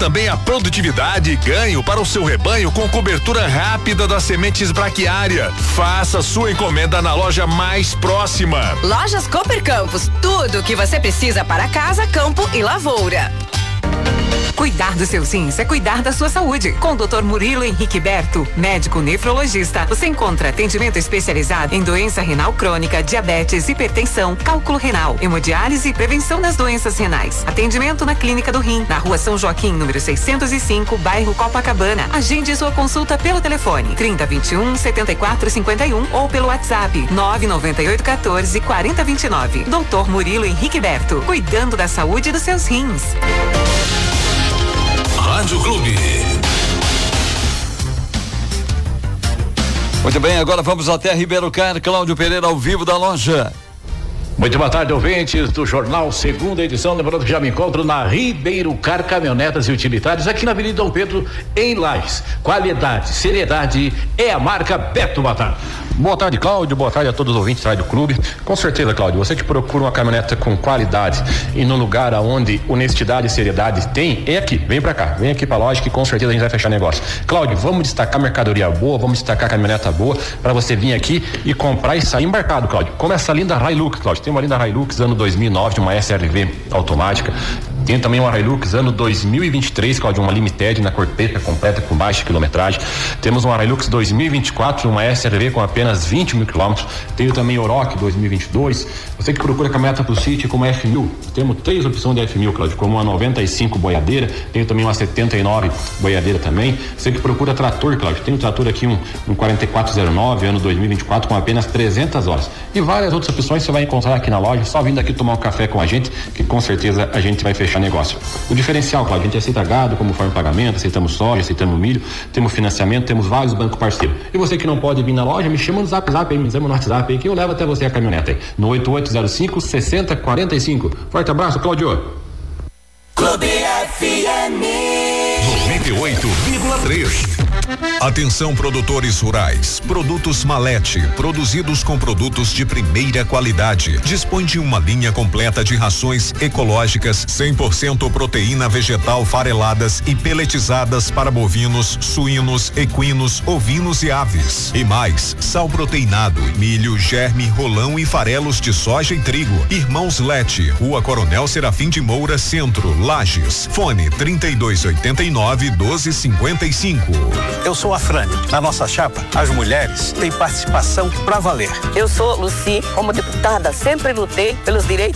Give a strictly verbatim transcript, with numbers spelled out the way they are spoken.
também a produtividade e ganho para o seu rebanho com cobertura rápida das sementes braquiária. Faça sua encomenda na loja mais próxima. Lojas Cooper Campos, tudo o que você precisa para casa, campo e lavoura. Cuidar dos seus rins é cuidar da sua saúde. Com o doutor Murilo Henrique Berto, médico nefrologista, você encontra atendimento especializado em doença renal crônica, diabetes, hipertensão, cálculo renal, hemodiálise e prevenção das doenças renais. Atendimento na Clínica do Rim, na Rua São Joaquim, número seiscentos e cinco, bairro Copacabana. Agende sua consulta pelo telefone trinta, vinte e um, setenta e quatro, cinquenta e um ou pelo WhatsApp nove nove oito, quatorze, quarenta, vinte e nove. doutor Murilo Henrique Berto, cuidando da saúde dos seus rins. Rádio Clube. Muito bem, agora vamos até Ribeiro Car, Cláudio Pereira ao vivo da loja. Muito boa tarde, ouvintes do Jornal Segunda Edição. Lembrando que já me encontro na Ribeiro Car Caminhonetas e Utilitários, aqui na Avenida Dom Pedro, em Lages. Qualidade, seriedade é a marca Beto. Boa tarde. Boa tarde, Cláudio. Boa tarde a todos os ouvintes da Rádio Clube. Com certeza, Cláudio, você que procura uma caminhoneta com qualidade e no lugar aonde honestidade e seriedade tem, é aqui. Vem pra cá, vem aqui pra loja que com certeza a gente vai fechar negócio. Cláudio, vamos destacar mercadoria boa, vamos destacar caminhoneta boa pra você vir aqui e comprar e sair embarcado, Cláudio. Como essa linda Hilux, Cláudio. Tem uma linda Hilux ano dois mil e nove de uma S R V automática. Tem também uma Hilux ano dois mil e vinte e três, Cláudio, uma Limited na cor preta completa com baixa quilometragem. Temos uma Hilux dois mil e vinte e quatro, uma S R V com apenas vinte mil quilômetros. Tenho também Oroch dois mil e vinte e dois. Você que procura caminhoneta pro City como F mil, temos três opções de F mil, Cláudio, como uma noventa e cinco boiadeira, tenho também uma setenta e nove boiadeira também. Você que procura trator, Cláudio, tem um trator aqui, um, um quarenta e quatro zero nove, ano dois mil e vinte e quatro, com apenas trezentas horas. E várias outras opções você vai encontrar aqui na loja, só vindo aqui tomar um café com a gente, que com certeza a gente vai fechar negócio. O diferencial, Cláudio, a gente aceita gado como forma de pagamento, aceitamos soja, aceitamos milho, temos financiamento, temos vários bancos parceiros. E você que não pode vir na loja, me chama no zap zap aí, me chama no WhatsApp aí, que eu levo até você a caminhoneta aí, no oito oito zero cinco, seis zero quatro cinco. Forte abraço, Cláudio. Clube F M noventa e oito vírgula três. Atenção, produtores rurais. Produtos Malete, produzidos com produtos de primeira qualidade. Dispõe de uma linha completa de rações ecológicas, cem por cento proteína vegetal fareladas e peletizadas para bovinos, suínos, equinos, ovinos e aves. E mais, sal proteinado, milho, germe, rolão e farelos de soja e trigo. Irmãos Lete, Rua Coronel Serafim de Moura, Centro, Lages. Fone trinta e dois oitenta e nove, doze cinquenta e cinco. Eu sou a Frane. Na nossa chapa, as mulheres têm participação pra valer. Eu sou Luci. Como deputada, sempre lutei pelos direitos